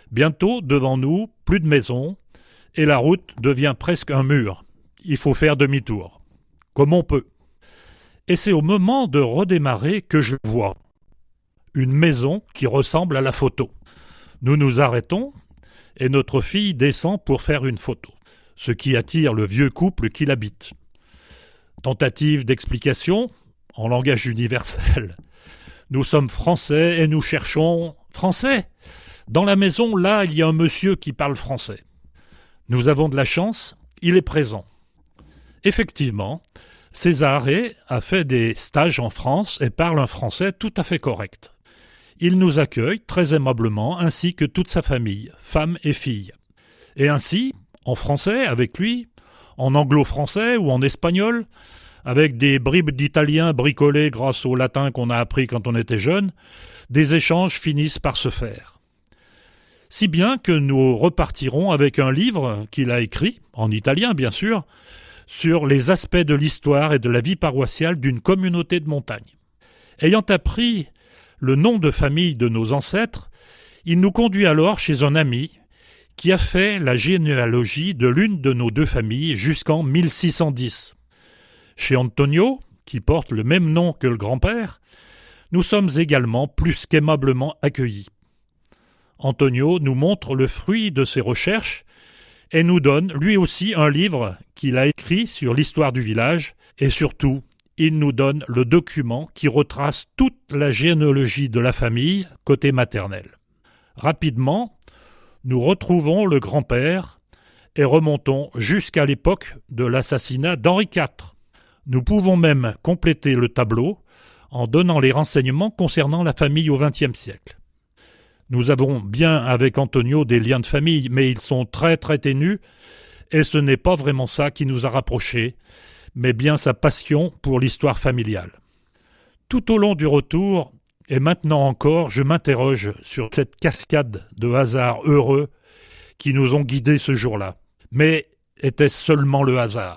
Bientôt, devant nous, plus de maisons, et la route devient presque un mur. Il faut faire demi-tour, comme on peut. Et c'est au moment de redémarrer que je vois une maison qui ressemble à la photo. Nous nous arrêtons, et notre fille descend pour faire une photo, ce qui attire le vieux couple qui l'habite. Tentative d'explication en langage universel. Nous sommes français et nous cherchons français. Dans la maison, là, il y a un monsieur qui parle français. Nous avons de la chance, il est présent. Effectivement, Césarée a fait des stages en France et parle un français tout à fait correct. Il nous accueille très aimablement, ainsi que toute sa famille, femmes et filles. Et ainsi, en français avec lui, en anglo-français ou en espagnol, avec des bribes d'italien bricolées grâce au latin qu'on a appris quand on était jeune, des échanges finissent par se faire. Si bien que nous repartirons avec un livre qu'il a écrit, en italien bien sûr, sur les aspects de l'histoire et de la vie paroissiale d'une communauté de montagne. Ayant appris le nom de famille de nos ancêtres, il nous conduit alors chez un ami qui a fait la généalogie de l'une de nos deux familles jusqu'en 1610. Chez Antonio, qui porte le même nom que le grand-père, nous sommes également plus qu'aimablement accueillis. Antonio nous montre le fruit de ses recherches et nous donne lui aussi un livre qu'il a écrit sur l'histoire du village et surtout, il nous donne le document qui retrace toute la généalogie de la famille côté maternel. Rapidement, nous retrouvons le grand-père et remontons jusqu'à l'époque de l'assassinat d'Henri IV. Nous pouvons même compléter le tableau en donnant les renseignements concernant la famille au XXe siècle. Nous avons bien avec Antonio des liens de famille, mais ils sont très très ténus et ce n'est pas vraiment ça qui nous a rapprochés, mais bien sa passion pour l'histoire familiale. Tout au long du retour, et maintenant encore, je m'interroge sur cette cascade de hasards heureux qui nous ont guidés ce jour-là. Mais était-ce seulement le hasard ?